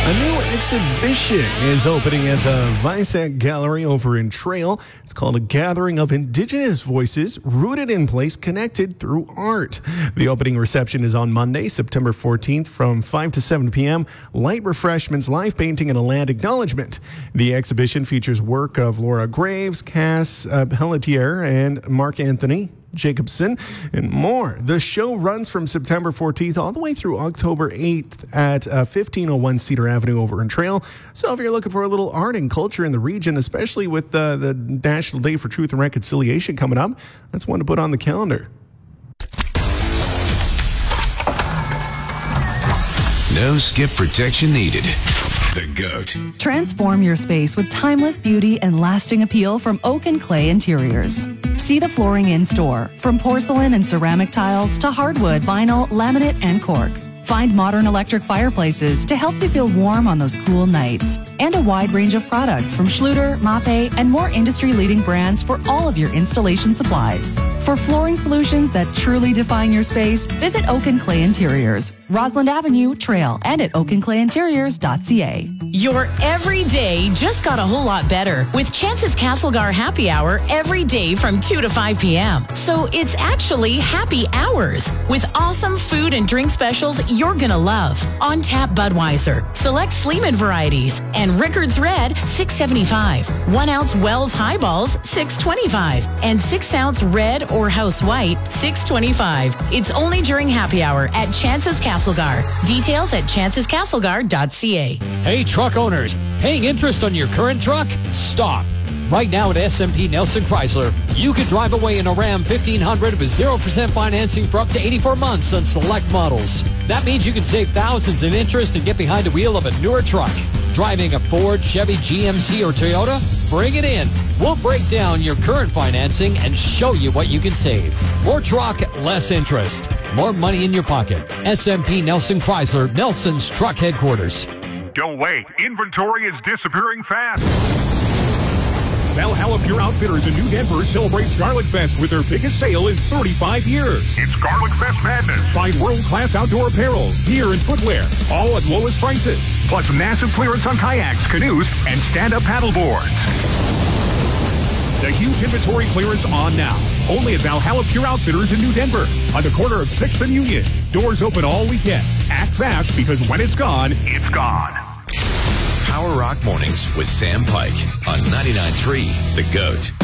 A new exhibition is opening at the Visac Gallery over in Trail. It's called A Gathering of Indigenous Voices Rooted in Place Connected Through Art. The opening reception is on Monday, September 14th from 5 to 7 p.m. Light refreshments, live painting, and a land acknowledgement. The exhibition features work of Laura Graves, Cass Pelletier, and Mark Anthony Jacobson, and more. The show runs from September 14th all the way through October 8th at 1501 Cedar Avenue over in Trail. So if you're looking for a little art and culture in the region, especially with the National Day for Truth and Reconciliation coming up, that's one to put on the calendar. No skip protection needed. The GOAT. Transform your space with timeless beauty and lasting appeal from Oak and Clay Interiors. See the flooring in store, from porcelain and ceramic tiles to hardwood, vinyl, laminate, and cork. Find modern electric fireplaces to help you feel warm on those cool nights. And a wide range of products from Schluter, Mape, and more industry-leading brands for all of your installation supplies. For flooring solutions that truly define your space, visit Oak and Clay Interiors, Roslyn Avenue, Trail, and at oakandclayinteriors.ca. Your every day just got a whole lot better with Chance's Castlegar Happy Hour every day from 2 to 5 p.m. So it's actually happy hours with awesome food and drink specials you're gonna love. On tap Budweiser, select Sleeman varieties, and Rickards Red, $6.75. 1 ounce Wells Highballs, $6.25. And 6 ounce Red or House White, $6.25. It's only during happy hour at Chance's Castlegar. Details at chancescastlegar.ca. Hey, truck owners, paying interest on your current truck? Stop. Right now at SMP Nelson Chrysler, you can drive away in a Ram 1500 with 0% financing for up to 84 months on select models. That means you can save thousands in interest and get behind the wheel of a newer truck. Driving a Ford, Chevy, GMC, or Toyota? Bring it in. We'll break down your current financing and show you what you can save. More truck, less interest. More money in your pocket. SMP Nelson Chrysler, Nelson's truck headquarters. Don't wait. Inventory is disappearing fast. Valhalla Pure Outfitters in New Denver celebrates Garlic Fest with their biggest sale in 35 years. It's Garlic Fest Madness. Find world-class outdoor apparel, gear, and footwear, all at lowest prices. Plus massive clearance on kayaks, canoes, and stand-up paddle boards. The huge inventory clearance on now. Only at Valhalla Pure Outfitters in New Denver, on the corner of 6th and Union. Doors open all weekend. Act fast, because when it's gone, it's gone. Power Rock Mornings with Sam Pike on 99.3 The GOAT.